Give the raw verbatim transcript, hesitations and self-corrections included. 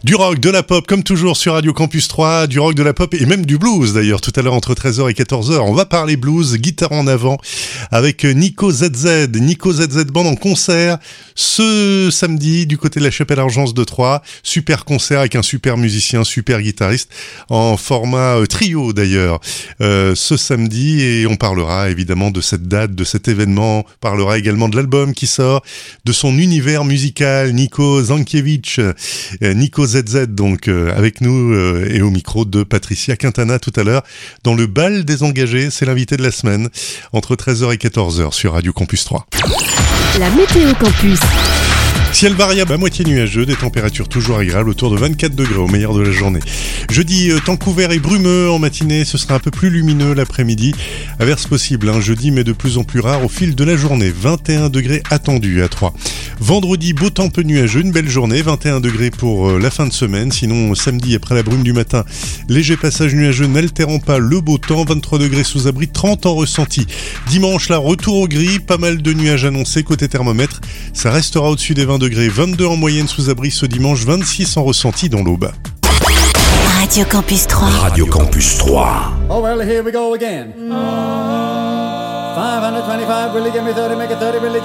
Du rock, de la pop, comme toujours sur Radio Campus trois, du rock, de la pop et même du blues d'ailleurs. Tout à l'heure entre treize heures et quatorze heures, on va parler blues, guitare en avant avec Nico Z Z. Nico Z Z Band en concert ce samedi du côté de la Chapelle Argence de Troyes. Super concert avec un super musicien, super guitariste en format trio d'ailleurs euh, ce samedi, et on parlera évidemment de cette date, de cet événement. On parlera également de l'album qui sort, de son univers musical. Nico Zankiewicz, euh, Nico Z Z donc euh, avec nous euh, et au micro de Patricia Quintana tout à l'heure dans le bal des engagés. C'est l'invité de la semaine entre treize heures et quatorze heures sur Radio Campus trois. La météo campus. Ciel variable à moitié nuageux, des températures toujours agréables autour de vingt-quatre degrés au meilleur de la journée. Jeudi, euh, temps couvert et brumeux en matinée, ce sera un peu plus lumineux l'après-midi. Averse possible, hein, jeudi, mais de plus en plus rare au fil de la journée. vingt et un degrés attendus à Troyes. Vendredi, beau temps peu nuageux, une belle journée, vingt et un degrés pour euh, la fin de semaine. Sinon, samedi, après la brume du matin, léger passage nuageux n'altérant pas le beau temps, vingt-trois degrés sous abri, trente en ressenti. Dimanche, là, retour au gris, pas mal de nuages annoncés côté thermomètre. Ça restera au-dessus des vingt degrés, vingt-deux en moyenne sous abri ce dimanche, vingt-six en ressenti dans l'aube. Radio Campus trois. Radio Campus trois. Oh well, here we go again. five hundred twenty-five, will you give me thirty, make it thirty, will you give